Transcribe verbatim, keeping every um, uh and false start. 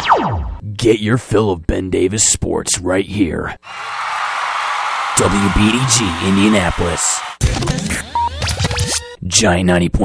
Get your fill of Ben Davis sports right here. W B D G Indianapolis. Giant ninety point